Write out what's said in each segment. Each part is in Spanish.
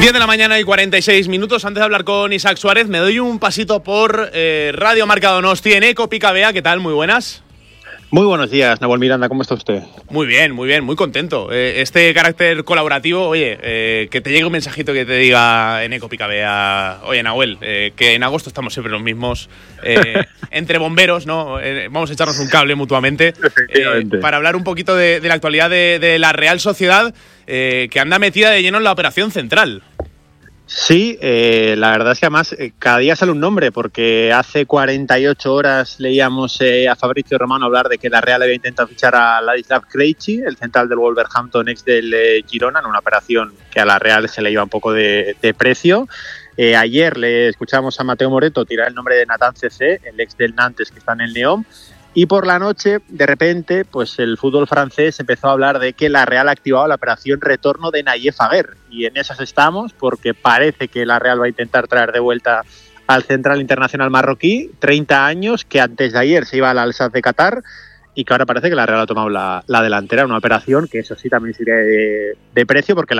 10 de la mañana y 46 minutos. Antes de hablar con Isaac Suárez, me doy un pasito por Radio Marca Donosti en Eco Picabea. ¿Qué tal? Muy buenas. Muy buenos días, Nahuel Miranda, ¿cómo está usted? Muy bien, muy contento. Este carácter colaborativo, oye, que te llegue un mensajito que te diga en Eco Picabea, oye, Nahuel, que en agosto estamos siempre los mismos, entre bomberos, ¿no? Vamos a echarnos un cable mutuamente para hablar un poquito de la actualidad de la Real Sociedad, que anda metida de lleno en la operación central. Sí, la verdad es que además cada día sale un nombre, porque hace 48 horas leíamos a Fabrizio Romano hablar de que la Real había intentado fichar a Ladislav Krejci, el central del Wolverhampton, ex del Girona, en una operación que a la Real se le iba un poco de precio. Ayer le escuchamos a Mateo Moreto tirar el nombre de Nathan Cesé, el ex del Nantes que está en el Lyon. Y por la noche, de repente, pues el fútbol francés empezó a hablar de que la Real ha activado la operación retorno de Nayef Aguer. Y en esas estamos, porque parece que la Real va a intentar traer de vuelta al central internacional marroquí, 30 años, que antes de ayer se iba al Al-Sadd de Qatar, y que ahora parece que la Real ha tomado la delantera, una operación que eso sí también sería de precio, porque el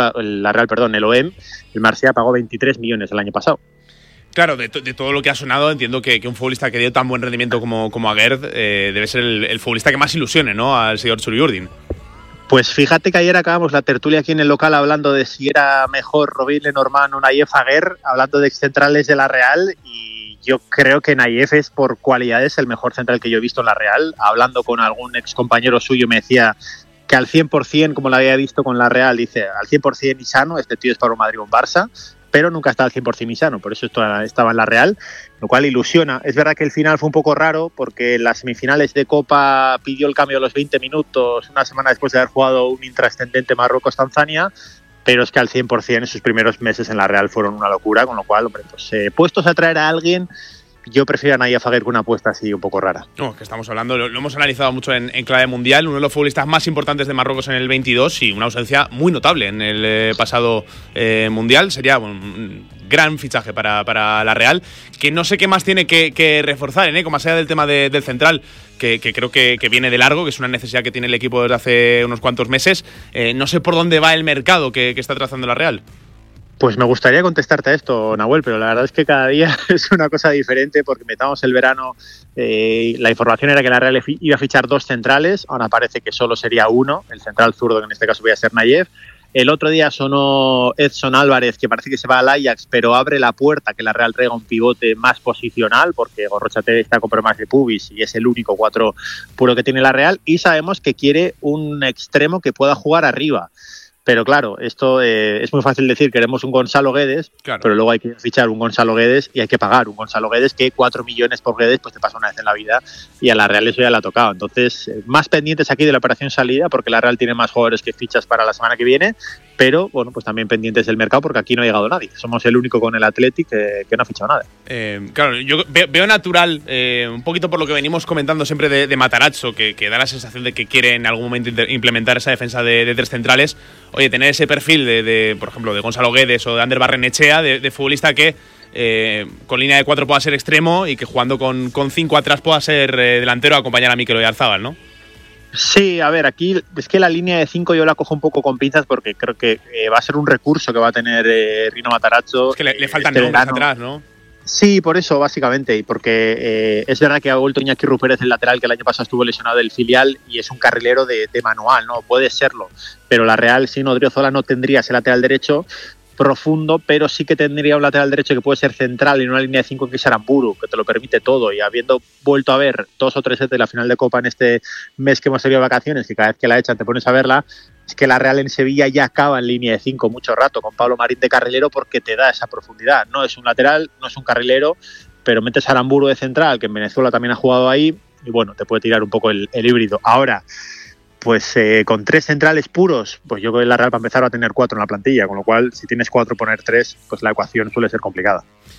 OM, el Marsella, pagó 23 millones el año pasado. Claro, de todo lo que ha sonado, entiendo que un futbolista que dio tan buen rendimiento como Aguerd debe ser el futbolista que más ilusione, ¿no?, al señor Txuri-Urdin. Pues fíjate que ayer acabamos la tertulia aquí en el local hablando de si era mejor Robin Lenormand o Nayef Aguer, hablando de excentrales de la Real, y yo creo que Nayef es por cualidades el mejor central que yo he visto en la Real. Hablando con algún ex compañero suyo me decía que al 100%, como lo había visto con la Real, dice al 100% y sano, este tío es para un Madrid o un Barça, pero nunca está al 100% y sano, por eso estaba en la Real, lo cual ilusiona. Es verdad que el final fue un poco raro, porque en las semifinales de Copa pidió el cambio a los 20 minutos, una semana después de haber jugado un intrascendente Marruecos-Tanzania, pero es que al 100% en sus primeros meses en la Real fueron una locura, con lo cual, hombre, pues puestos a traer a alguien, yo prefiero a Nayef Aguer con una apuesta así un poco rara. No, que estamos hablando, lo hemos analizado mucho en clave mundial, uno de los futbolistas más importantes de Marruecos en el 22 y una ausencia muy notable en el pasado mundial. Sería un gran fichaje para la Real, que no sé qué más tiene que reforzar, como más allá del tema del central, que creo que viene de largo, que es una necesidad que tiene el equipo desde hace unos cuantos meses. No sé por dónde va el mercado que está trazando la Real. Pues me gustaría contestarte a esto, Nahuel, pero la verdad es que cada día es una cosa diferente, porque metamos el verano, la información era que la Real iba a fichar 2 centrales, ahora parece que solo sería uno, el central zurdo, que en este caso voy a ser Nayef. El otro día sonó Edson Álvarez, que parece que se va al Ajax, pero abre la puerta que la Real traiga un pivote más posicional, porque Gorrochatea está con problemas de pubis y es el único 4 puro que tiene la Real, y sabemos que quiere un extremo que pueda jugar arriba. Pero claro, esto es muy fácil decir, queremos un Gonzalo Guedes, claro, pero luego hay que fichar un Gonzalo Guedes y hay que pagar un Gonzalo Guedes, que 4 millones por Guedes pues te pasa una vez en la vida, y a la Real eso ya le ha tocado. Entonces, más pendientes aquí de la operación salida, porque la Real tiene más jugadores que fichas para la semana que viene, pero bueno, pues también pendientes del mercado, porque aquí no ha llegado nadie. Somos el único con el Athletic que no ha fichado nada. Claro, yo veo natural, un poquito por lo que venimos comentando siempre de Matarazzo, que da la sensación de que quiere en algún momento implementar esa defensa de 3 centrales. Oye, tener ese perfil por ejemplo, de Gonzalo Guedes o de Ander Barrenechea, de futbolista que con línea de 4 pueda ser extremo y que jugando con 5 atrás pueda ser delantero, a acompañar a Mikel Oyarzabal, ¿no? Sí, a ver, aquí es que la línea de 5 yo la cojo un poco con pinzas, porque creo que va a ser un recurso que va a tener Rino Matarazzo. Es que le faltan nombres atrás, ¿no? Sí, por eso, básicamente, y porque es verdad que ha vuelto Iñaki Rupérez, el lateral, que el año pasado estuvo lesionado del filial, y es un carrilero de manual, ¿no? Puede serlo, pero la Real sin Odriozola no tendría ese lateral derecho profundo, pero sí que tendría un lateral derecho que puede ser central en una línea de 5, que es Aramburu, que te lo permite todo, y habiendo vuelto a ver 2 o 3 veces la final de Copa en este mes que hemos tenido vacaciones, y cada vez que la echan te pones a verla, es que la Real en Sevilla ya acaba en línea de 5 mucho rato, con Pablo Marín de carrilero, porque te da esa profundidad. No es un lateral, no es un carrilero, pero metes a Aramburu de central, que en Venezuela también ha jugado ahí, y bueno, te puede tirar un poco el híbrido. Ahora, pues con 3 centrales puros, pues yo creo que la Real para empezar va a tener 4 en la plantilla, con lo cual si tienes 4 poner 3, pues la ecuación suele ser complicada.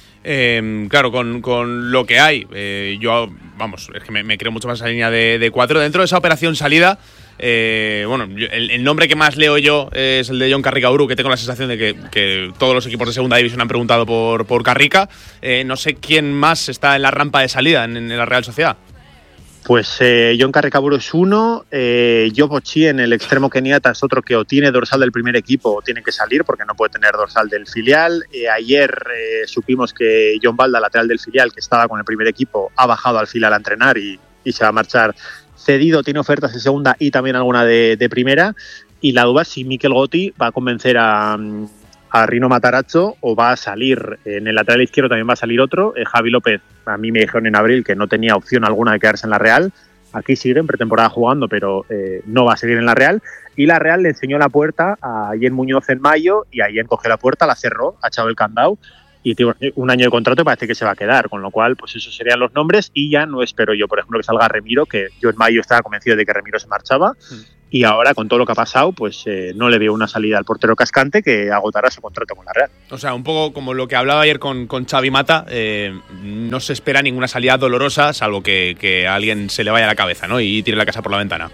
Claro, con lo que hay, yo, vamos, es que me creo mucho más esa línea de 4. Dentro de esa operación salida, bueno, el nombre que más leo yo es el de Jon Carricauru, que tengo la sensación de que todos los equipos de segunda división han preguntado por Carrica. No sé quién más está en la rampa de salida en la Real Sociedad. Pues John Carrecaburo es uno, Job Ochí en el extremo keniata es otro que o tiene dorsal del primer equipo o tiene que salir porque no puede tener dorsal del filial. Ayer supimos que John Balda, lateral del filial, que estaba con el primer equipo, ha bajado al filial a entrenar y se va a marchar cedido, tiene ofertas de segunda y también alguna de primera. Y la duda es si Mikel Gotti va a convencer a Rino Matarazzo o va a salir. En el lateral izquierdo también va a salir otro, Javi López. A mí me dijeron en abril que no tenía opción alguna de quedarse en la Real. Aquí sigue en pretemporada jugando, pero no va a seguir en la Real. Y la Real le enseñó la puerta a Jen Muñoz en mayo y Jen cogió la puerta, la cerró, ha echado el candado y tiene un año de contrato y parece que se va a quedar. Con lo cual, pues esos serían los nombres y ya no espero yo, por ejemplo, que salga Remiro, que yo en mayo estaba convencido de que Remiro se marchaba. Y ahora, con todo lo que ha pasado, pues no le veo una salida al portero Cascante, que agotará su contrato con la Real. O sea, un poco como lo que hablaba ayer con Xavi Mata, no se espera ninguna salida dolorosa, salvo que a alguien se le vaya la cabeza, ¿no? Y tire la casa por la ventana.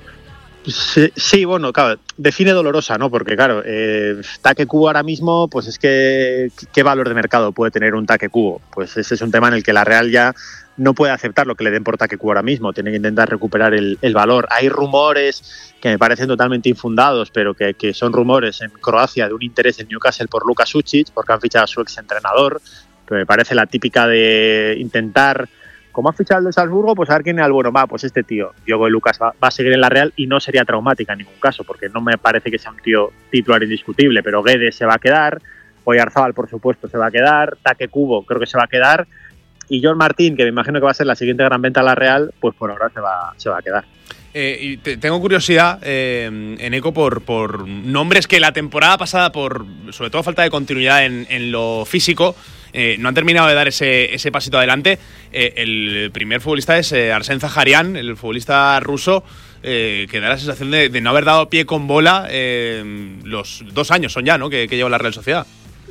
Sí, bueno, claro, define dolorosa, ¿no? Porque, claro, Take Kubo ahora mismo, pues es que ¿qué valor de mercado puede tener un Take Kubo? Pues ese es un tema en el que la Real ya no puede aceptar lo que le den por Take Kubo ahora mismo, tiene que intentar recuperar el valor. Hay rumores que me parecen totalmente infundados, pero que son rumores en Croacia de un interés en Newcastle por Luka Sučić, porque han fichado a su exentrenador, pero me parece la típica de intentar, como ha fichado el de Salzburgo, pues a ver quién es el bueno. Va, pues este tío, Diogo Lucas, va a seguir en la Real y no sería traumática en ningún caso, porque no me parece que sea un tío titular indiscutible, pero Guedes se va a quedar, Oyarzabal por supuesto se va a quedar, Take Kubo creo que se va a quedar, y John Martín, que me imagino que va a ser la siguiente gran venta a la Real, pues por ahora se va a quedar. Y tengo curiosidad, Eneco, por nombres que la temporada pasada, por sobre todo falta de continuidad en lo físico, no han terminado de dar ese pasito adelante. El primer futbolista es Arsène Zaharian, el futbolista ruso, que da la sensación de no haber dado pie con bola los 2 años son ya, ¿no? que lleva la Real Sociedad.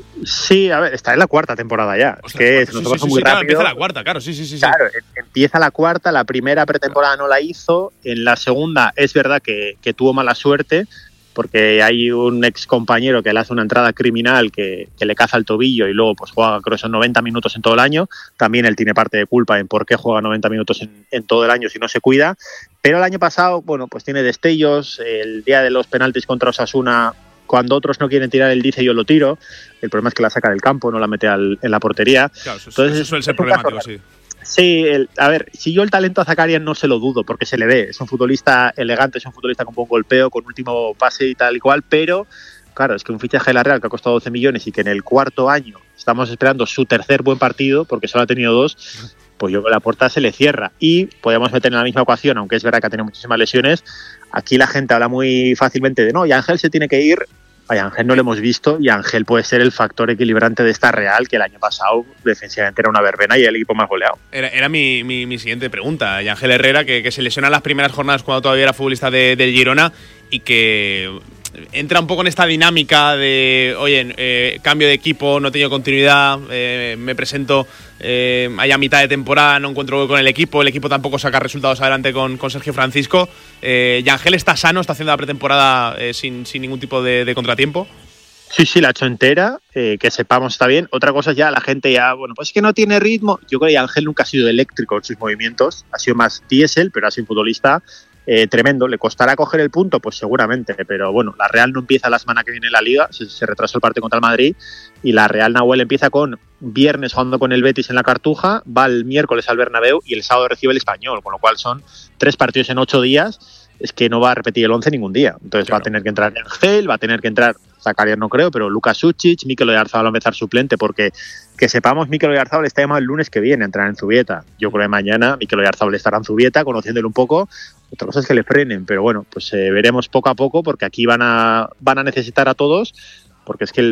Sí, a ver, está en la cuarta temporada ya. Ostras, es que se nos pasa muy rápido. Claro, empieza la cuarta, claro, sí. Claro, empieza la cuarta, la primera pretemporada no la hizo, en la segunda es verdad que tuvo mala suerte, porque hay un ex compañero que le hace una entrada criminal que le caza el tobillo y luego pues juega, creo que son 90 minutos en todo el año. También él tiene parte de culpa en por qué juega 90 minutos en todo el año si no se cuida. Pero el año pasado, bueno, pues tiene destellos. El día de los penaltis contra Osasuna, cuando otros no quieren tirar, él dice yo lo tiro. El problema es que la saca del campo, no la mete en la portería. Claro, entonces, eso suele ser problemático, sí. Sí, a ver, si yo el talento a Zaharian no se lo dudo, porque se le ve. Es un futbolista elegante, es un futbolista con buen golpeo, con último pase y tal y cual, pero claro, es que un fichaje de la Real que ha costado 12 millones y que en el cuarto año estamos esperando su tercer buen partido, porque solo ha tenido 2, pues yo creo que la puerta se le cierra. Y podemos meter en la misma ecuación, aunque es verdad que ha tenido muchísimas lesiones, aquí la gente habla muy fácilmente de no, y Ángel se tiene que ir. A Ángel no lo hemos visto y Ángel puede ser el factor equilibrante de esta Real, que el año pasado defensivamente era una verbena y el equipo más goleado. Era mi siguiente pregunta. Y Ángel Herrera, que se lesiona en las primeras jornadas cuando todavía era futbolista del Girona y que entra un poco en esta dinámica de, oye, cambio de equipo, no he tenido continuidad, me presento allá a mitad de temporada, no encuentro con el equipo tampoco saca resultados adelante con Sergio Francisco. Y Ángel está sano, está haciendo la pretemporada sin ningún tipo de contratiempo. Sí, la ha hecho entera, que sepamos está bien. Otra cosa ya, la gente ya, bueno, pues es que no tiene ritmo. Yo creo que Ángel nunca ha sido eléctrico en sus movimientos, ha sido más diésel, pero ha sido un futbolista tremendo. ¿Le costará coger el punto? Pues seguramente, pero bueno, la Real no empieza la semana que viene en la Liga, se retrasó el partido contra el Madrid, y la Real Nahuel empieza con viernes jugando con el Betis en la Cartuja, va el miércoles al Bernabéu y el sábado recibe el Español, con lo cual son 3 partidos en 8 días. Es que no va a repetir el 11 ningún día. Entonces claro, va a tener que entrar Ángel, va a tener que entrar Zaharian, no creo, pero Luka Sučić, Mikel Oyarzabal va a empezar suplente, porque que sepamos, Mikel Oyarzabal está llamado el lunes que viene a entrar en Zubieta. Yo creo que mañana Mikel Oyarzabal estará en Zubieta, conociéndole un poco. Otra cosa es que le frenen, pero bueno, pues veremos poco a poco, porque aquí van a necesitar a todos, porque es que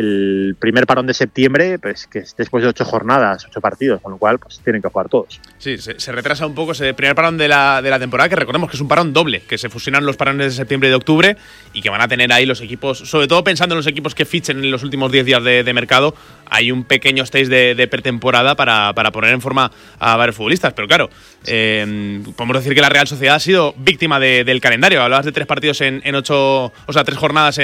el primer parón de septiembre, pues que es después de 8 jornadas, 8 partidos, con lo cual pues tienen que jugar todos. Sí, se retrasa un poco ese primer parón de la temporada, que recordemos que es un parón doble, que se fusionan los parones de septiembre y de octubre y que van a tener ahí los equipos, sobre todo pensando en los equipos que fichen en los últimos 10 días de mercado, hay un pequeño stage de pretemporada para poner en forma a varios futbolistas. Pero claro, podemos decir que la Real Sociedad ha sido víctima del calendario. Hablabas de 3 partidos en 8, o sea, 3 jornadas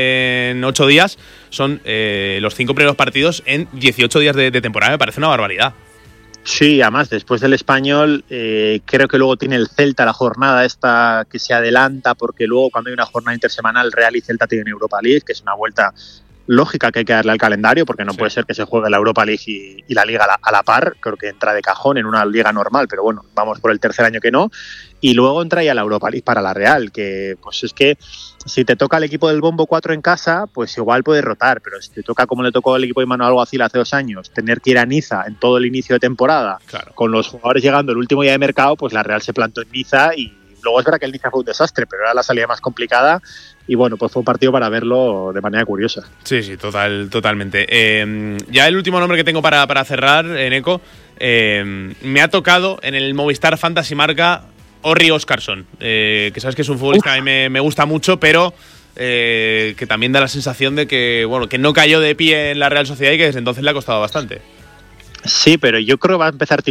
en 8 días. Son los 5 primeros partidos en 18 días de temporada. Me parece una barbaridad. Sí, además, después del Español, creo que luego tiene el Celta la jornada esta que se adelanta, porque luego cuando hay una jornada intersemanal, Real y Celta tienen Europa League, que es una vuelta lógica que hay que darle al calendario, porque no puede ser que se juegue la Europa League y la Liga a la par. Creo que entra de cajón en una liga normal, pero bueno, vamos por el tercer año que no. Y luego entra ya la Europa League para la Real, que pues es que si te toca el equipo del Bombo 4 en casa, pues igual puedes rotar, pero si te toca como le tocó al equipo de Manuel Alguacil hace 2 años, tener que ir a Niza en todo el inicio de temporada, claro, con los jugadores llegando el último día de mercado, pues la Real se plantó en Niza y luego es verdad que el Niza fue un desastre, pero era la salida más complicada y bueno, pues fue un partido para verlo de manera curiosa. Sí, totalmente. Ya el último nombre que tengo para cerrar, Eneco, me ha tocado en el Movistar Fantasy Marca Orri Óscarsson, que sabes que es un futbolista que me gusta mucho, pero que también da la sensación de que, bueno, que no cayó de pie en la Real Sociedad y que desde entonces le ha costado bastante. Sí, pero yo creo que va a empezar